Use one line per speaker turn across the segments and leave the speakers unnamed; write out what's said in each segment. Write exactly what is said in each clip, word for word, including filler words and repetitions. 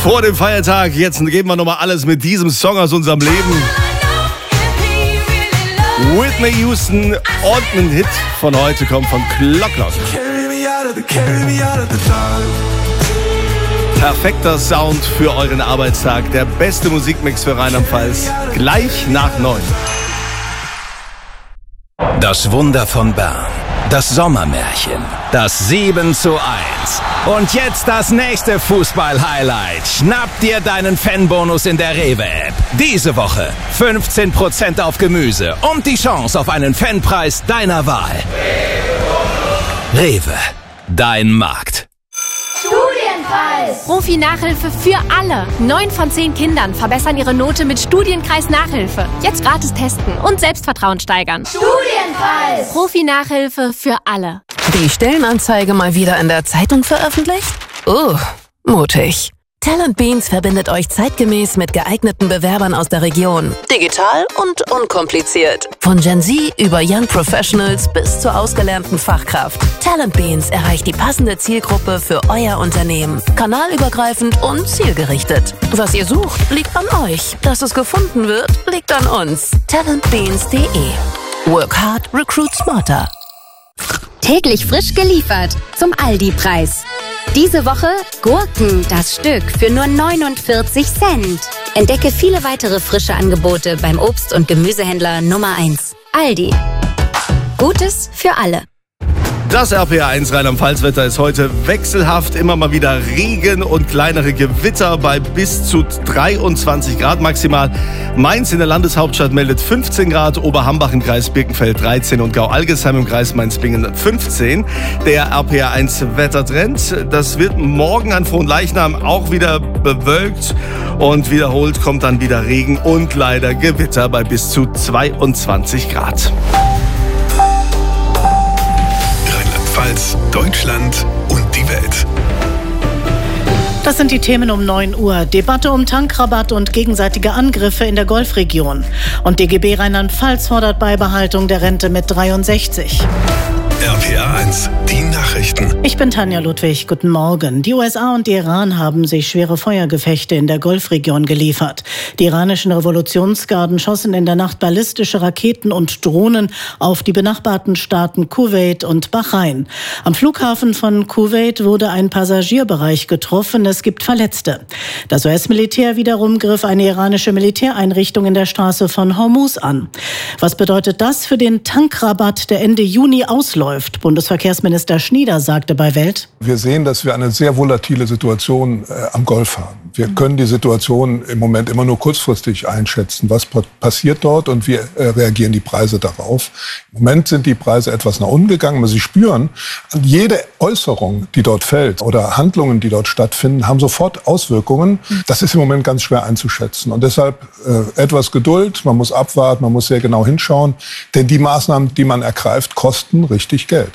Vor dem Feiertag, jetzt geben wir nochmal alles mit diesem Song aus unserem Leben. Whitney Houston und ein Hit von heute kommt von Clocklock. Perfekter Sound für euren Arbeitstag. Der beste Musikmix für Rheinland-Pfalz. Gleich nach neun.
Das Wunder von Bern. Das Sommermärchen. Das sieben zu eins. Und jetzt das nächste Fußball-Highlight. Schnapp dir deinen Fanbonus in der Rewe-App. Diese Woche fünfzehn Prozent auf Gemüse und die Chance auf einen Fanpreis deiner Wahl. Rewe. Dein Markt.
Studienpreis! Profi-Nachhilfe für alle. Neun von zehn Kindern verbessern ihre Note mit Studienkreis-Nachhilfe. Jetzt gratis testen und Selbstvertrauen steigern. Studienpreis! Profi-Nachhilfe für alle.
Die Stellenanzeige mal wieder in der Zeitung veröffentlicht? Oh, mutig. Talent Beans verbindet euch zeitgemäß mit geeigneten Bewerbern aus der Region. Digital und unkompliziert. Von Gen Z über Young Professionals bis zur ausgelernten Fachkraft. Talent Beans erreicht die passende Zielgruppe für euer Unternehmen. Kanalübergreifend und zielgerichtet. Was ihr sucht, liegt an euch. Dass es gefunden wird, liegt an uns. talentbeans punkt de. Work hard, recruit smarter.
Täglich frisch geliefert zum Aldi-Preis. Diese Woche Gurken, das Stück, für nur neunundvierzig Cent. Entdecke viele weitere frische Angebote beim Obst- und Gemüsehändler Nummer eins. Aldi. Gutes für alle.
Das R P R eins Rheinland-Pfalz-Wetter ist heute wechselhaft. Immer mal wieder Regen und kleinere Gewitter bei bis zu dreiundzwanzig Grad maximal. Mainz in der Landeshauptstadt meldet fünfzehn Grad, Oberhambach im Kreis Birkenfeld dreizehn und Gau-Algesheim im Kreis Mainz-Bingen fünfzehn. Der R P R eins Wettertrend, das wird morgen an Fronleichnam auch wieder bewölkt und wiederholt kommt dann wieder Regen und leider Gewitter bei bis zu zweiundzwanzig Grad.
Rheinland-Pfalz, Deutschland und die Welt.
Das sind die Themen um neun Uhr. Debatte um Tankrabatt und gegenseitige Angriffe in der Golfregion. Und D G B Rheinland-Pfalz fordert Beibehaltung der Rente mit dreiundsechzig.
R P R eins, die Nachrichten.
Ich bin Tanja Ludwig, guten Morgen. Die U S A und Iran haben sich schwere Feuergefechte in der Golfregion geliefert. Die iranischen Revolutionsgarden schossen in der Nacht ballistische Raketen und Drohnen auf die benachbarten Staaten Kuwait und Bahrain. Am Flughafen von Kuwait wurde ein Passagierbereich getroffen. Es gibt Verletzte. Das U S-Militär wiederum griff eine iranische Militäreinrichtung in der Straße von Hormuz an. Was bedeutet das für den Tankrabatt, der Ende Juni ausläuft? Bundesverkehrsminister Schnieder sagte bei Welt:
Wir sehen, dass wir eine sehr volatile Situation äh, am Golf haben. Wir können die Situation im Moment immer nur kurzfristig einschätzen. Was passiert dort und wie äh, reagieren die Preise darauf? Im Moment sind die Preise etwas nach unten gegangen, aber Sie spüren, jede Äußerung, die dort fällt oder Handlungen, die dort stattfinden, haben sofort Auswirkungen. Das ist im Moment ganz schwer einzuschätzen. Und deshalb äh, etwas Geduld, man muss abwarten, man muss sehr genau hinschauen. Denn die Maßnahmen, die man ergreift, kosten richtig Geld.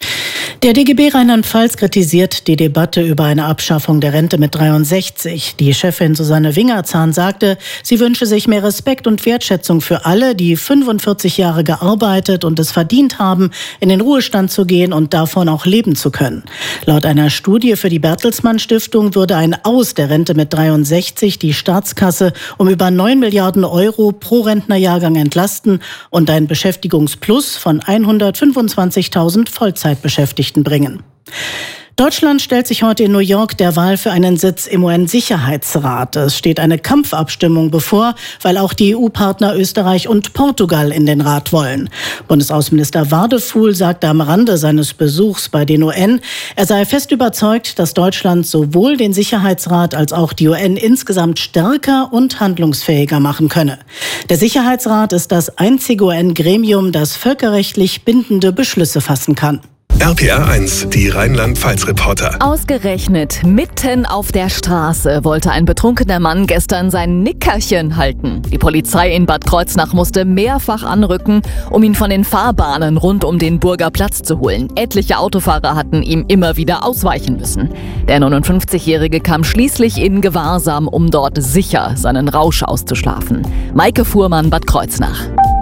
Der D G B Rheinland-Pfalz kritisiert die Debatte über eine Abschaffung der Rente mit dreiundsechzig. Die Chefin Susanne Wingerzahn sagte, sie wünsche sich mehr Respekt und Wertschätzung für alle, die fünfundvierzig Jahre gearbeitet und es verdient haben, in den Ruhestand zu gehen und davon auch leben zu können. Laut einer Studie für die Bertelsmann Stiftung würde ein Aus der Rente mit dreiundsechzig die Staatskasse um über neun Milliarden Euro pro Rentnerjahrgang entlasten und ein Beschäftigungsplus von hundertfünfundzwanzigtausend Vollzeitbeschäftigten bringen. Deutschland stellt sich heute in New York der Wahl für einen Sitz im U N-Sicherheitsrat. Es steht eine Kampfabstimmung bevor, weil auch die E U-Partner Österreich und Portugal in den Rat wollen. Bundesaußenminister Wadefuhl sagte am Rande seines Besuchs bei den U N, er sei fest überzeugt, dass Deutschland sowohl den Sicherheitsrat als auch die U N insgesamt stärker und handlungsfähiger machen könne. Der Sicherheitsrat ist das einzige U N-Gremium, das völkerrechtlich bindende Beschlüsse fassen kann.
R P R eins, die Rheinland-Pfalz-Reporter.
Ausgerechnet mitten auf der Straße wollte ein betrunkener Mann gestern sein Nickerchen halten. Die Polizei in Bad Kreuznach musste mehrfach anrücken, um ihn von den Fahrbahnen rund um den Burger Platz zu holen. Etliche Autofahrer hatten ihm immer wieder ausweichen müssen. Der neunundfünfzigjährige kam schließlich in Gewahrsam, um dort sicher seinen Rausch auszuschlafen. Maike Fuhrmann, Bad Kreuznach.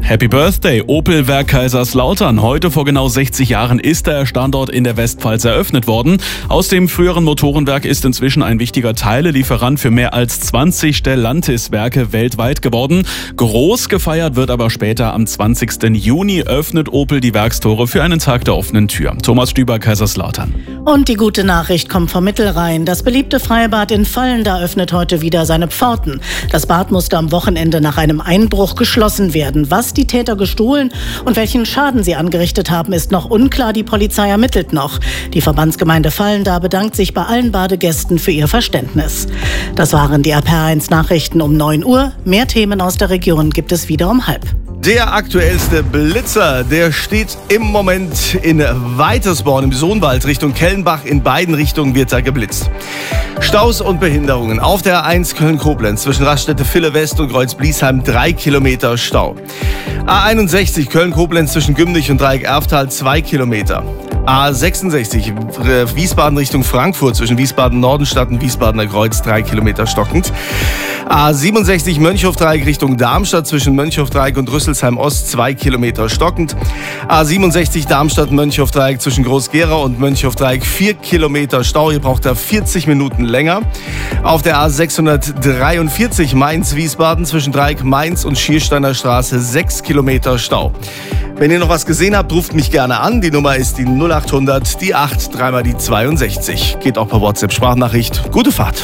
Happy Birthday, Opel-Werk Kaiserslautern. Heute vor genau sechzig Jahren ist der Standort in der Westpfalz eröffnet worden. Aus dem früheren Motorenwerk ist inzwischen ein wichtiger Teilelieferant für mehr als zwanzig Stellantis-Werke weltweit geworden. Groß gefeiert wird aber später. Am zwanzigsten Juni öffnet Opel die Werkstore für einen Tag der offenen Tür. Thomas Stüber, Kaiserslautern.
Und die gute Nachricht kommt vom Mittelrhein. Das beliebte Freibad in Vallendar öffnet heute wieder seine Pforten. Das Bad musste am Wochenende nach einem Einbruch geschlossen werden. Was die Täter gestohlen und welchen Schaden sie angerichtet haben, ist noch unklar. Die Polizei ermittelt noch. Die Verbandsgemeinde Vallendar bedankt sich bei allen Badegästen für ihr Verständnis. Das waren die R P R eins Nachrichten um neun Uhr. Mehr Themen aus der Region gibt es wieder um halb.
Der aktuellste Blitzer, der steht im Moment in Weitersborn im Sohnwald Richtung Kellenbach. In beiden Richtungen wird da geblitzt. Staus und Behinderungen auf der A eins Köln-Koblenz zwischen Raststätte Ville West und Kreuz-Bliesheim drei Kilometer Stau. A einundsechzig Köln-Koblenz zwischen Gümnich und Dreieck-Erftal zwei Kilometer. A sechsundsechzig Wiesbaden Richtung Frankfurt zwischen Wiesbaden-Nordenstadt und Wiesbadener Kreuz drei Kilometer stockend. A siebenundsechzig Mönchhofdreieck Richtung Darmstadt zwischen Mönchhofdreieck und Rüsselsheim-Ost zwei Kilometer stockend. A siebenundsechzig Darmstadt-Mönchhofdreieck zwischen Groß-Gerau und Mönchhofdreieck vier Kilometer Stau. Ihr braucht da vierzig Minuten länger. Auf der A sechshundertdreiundvierzig Mainz-Wiesbaden zwischen Dreieck-Mainz und Schiersteiner Straße sechs Kilometer Stau. Wenn ihr noch was gesehen habt, ruft mich gerne an. Die Nummer ist die null acht hundert, die acht, dreimal die zweiundsechzig. Geht auch per WhatsApp-Sprachnachricht. Gute Fahrt.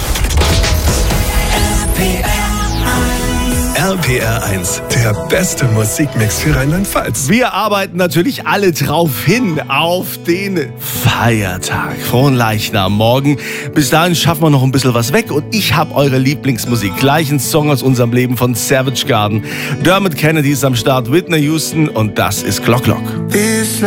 R P R eins, der beste Musikmix für Rheinland-Pfalz.
Wir arbeiten natürlich alle drauf hin, auf den Feiertag. Frohen Leichnam morgen. Bis dahin schaffen wir noch ein bisschen was weg und ich habe eure Lieblingsmusik. Gleich ein Song aus unserem Leben von Savage Garden. Dermot Kennedy ist am Start, Whitney Houston und das ist Glock Glock.